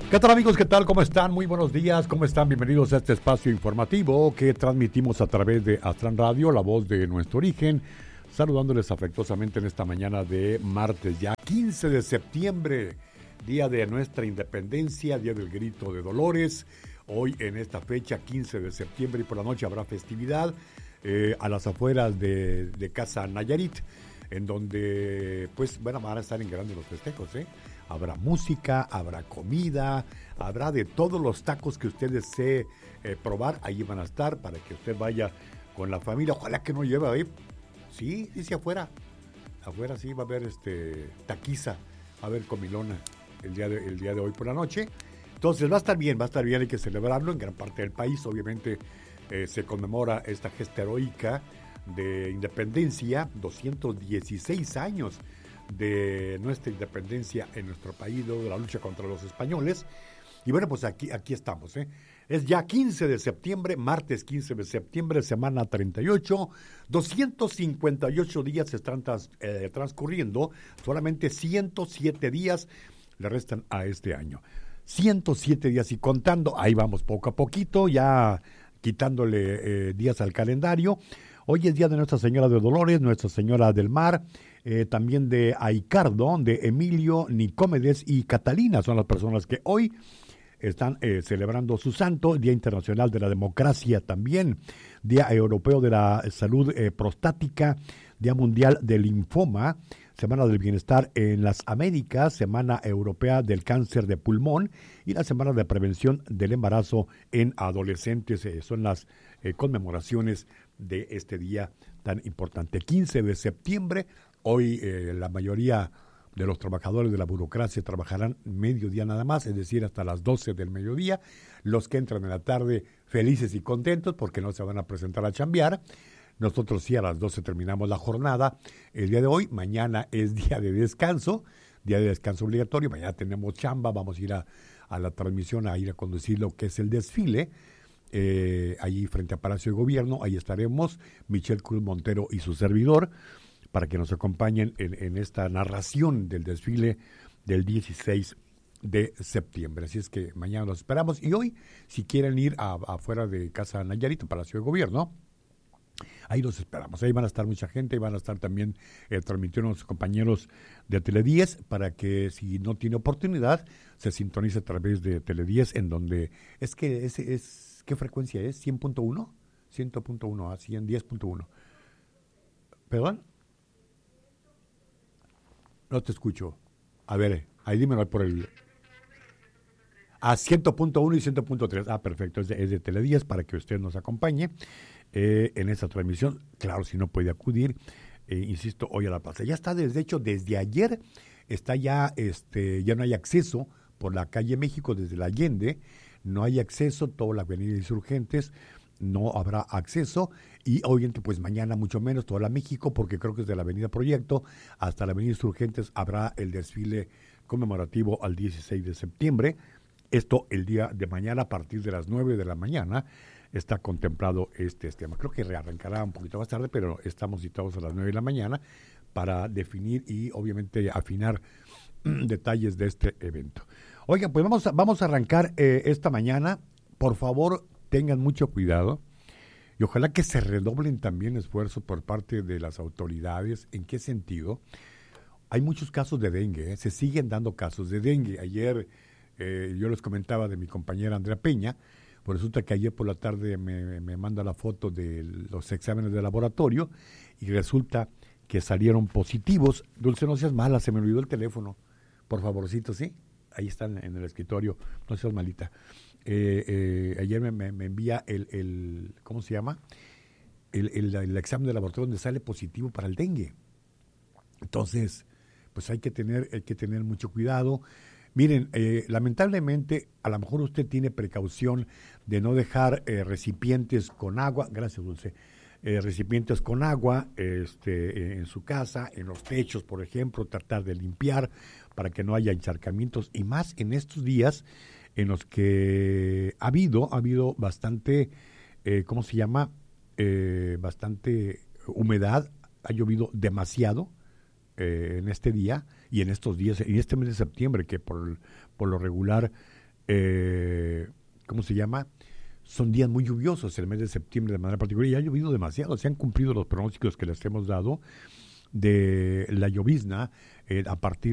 ¿Qué tal, amigos? ¿Qué tal? ¿Cómo están? Muy buenos días. ¿Cómo están? Bienvenidos a este espacio informativo que transmitimos a través de Astran Radio, la voz de nuestro origen. Saludándoles afectuosamente en esta mañana de martes, ya 15 de septiembre, día de nuestra independencia, día del grito de Dolores. Hoy en esta fecha, 15 de septiembre, y por la noche habrá festividad a las afueras de Casa Nayarit, en donde, pues, bueno, van a estar en grande los festejos, ¿eh? Habrá música, habrá comida, habrá de todos los tacos que usted desee probar. Ahí van a estar para que usted vaya con la familia. Ojalá que no lleve ahí. Sí, afuera. Afuera sí va a haber taquiza, va a haber comilona el día de hoy por la noche. Entonces va a estar bien, hay que celebrarlo. En gran parte del país, obviamente, se conmemora esta gesta heroica de independencia, 216 años de nuestra independencia en nuestro país, de la lucha contra los españoles. Y bueno, pues aquí estamos, ¿eh? Es ya 15 de septiembre, martes 15 de septiembre, semana 38, 258 días están transcurriendo, solamente 107 días le restan a este año. 107 días y contando, ahí vamos poco a poquito, ya quitándole días al calendario. Hoy es día de Nuestra Señora de Dolores, Nuestra Señora del Mar, también de Aicardo, de Emilio, Nicómedes y Catalina. Son las personas que hoy están celebrando su santo. Día Internacional de la Democracia también, Día Europeo de la Salud Prostática, Día Mundial del Linfoma, Semana del Bienestar en las Américas, Semana Europea del Cáncer de Pulmón y la Semana de Prevención del Embarazo en Adolescentes. Son las conmemoraciones de este día tan importante. 15 de septiembre, hoy la mayoría de los trabajadores de la burocracia trabajarán mediodía nada más, es decir, hasta las 12 del mediodía. Los que entran en la tarde felices y contentos porque no se van a presentar a chambear. Nosotros sí a las 12 terminamos la jornada el día de hoy. Mañana es día de descanso obligatorio. Mañana tenemos chamba, vamos a ir a la transmisión, a ir a conducir lo que es el desfile. Allí frente a Palacio de Gobierno, ahí estaremos Michelle Cruz Montero y su servidor para que nos acompañen en esta narración del desfile del 16 de septiembre. Así es que mañana los esperamos. Y hoy, si quieren ir afuera de Casa Nayarit, Palacio de Gobierno, ahí los esperamos. Ahí van a estar mucha gente y van a estar también transmitiendo los compañeros de Tele10 para que, si no tiene oportunidad, se sintonice a través de Tele10, en donde ¿qué frecuencia es? ¿100.1? 100.1, así en 10.1. ¿Perdón? No te escucho. A ver, ahí dímelo por el... 100.1 y 100.3. Perfecto, es de Tele10 para que usted nos acompañe en esta transmisión. Claro, si no puede acudir, insisto, hoy a la plaza. Ya está, desde ayer está ya no hay acceso por la calle México desde la Allende. No hay acceso, toda la avenida Insurgentes no habrá acceso, y obviamente pues mañana mucho menos toda la México, porque creo que desde la avenida Proyecto hasta la avenida Insurgentes habrá el desfile conmemorativo al 16 de septiembre. Esto el día de mañana a partir de las 9 de la mañana está contemplado este tema. Creo que rearrancará un poquito más tarde, pero estamos citados a las 9 de la mañana para definir y obviamente afinar detalles de este evento. Oigan, pues vamos a arrancar esta mañana. Por favor, tengan mucho cuidado y ojalá que se redoblen también esfuerzos por parte de las autoridades. ¿En qué sentido? Hay muchos casos de dengue, se siguen dando casos de dengue. Ayer yo les comentaba de mi compañera Andrea Peña, pues resulta que ayer por la tarde me manda la foto de los exámenes de laboratorio y resulta que salieron positivos. Dulce, no seas mala, se me olvidó el teléfono. Por favorcito, ¿sí? Ahí están en el escritorio, no seas malita. Ayer me envía el ¿cómo se llama? El examen de laboratorio donde sale positivo para el dengue. Entonces, pues hay que tener mucho cuidado. Miren, lamentablemente, a lo mejor usted tiene precaución de no dejar recipientes con agua. Gracias, Dulce. Recipientes con agua en su casa, en los techos, por ejemplo, tratar de limpiar para que no haya encharcamientos, y más en estos días en los que ha habido bastante, ¿cómo se llama? Bastante humedad, ha llovido demasiado en este día y en estos días, en este mes de septiembre, que por lo regular ¿cómo se llama? Son días muy lluviosos el mes de septiembre de manera particular y ha llovido demasiado. Se han cumplido los pronósticos que les hemos dado de la llovizna a partir